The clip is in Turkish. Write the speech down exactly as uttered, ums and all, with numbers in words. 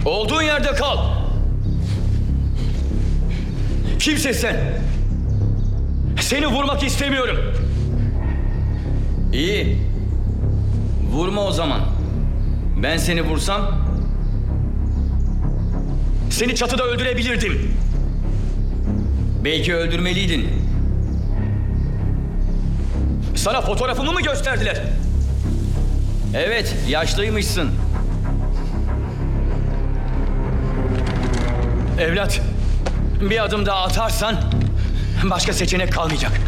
Olduğun yerde kal. Kimsin sen? Seni vurmak istemiyorum. İyi. Vurma o zaman. Ben seni vursam seni çatıda öldürebilirdim. Belki öldürmeliydin. Sana fotoğrafımı mı gösterdiler? Evet, yaşlıymışsın. Evlat, bir adım daha atarsan başka seçenek kalmayacak.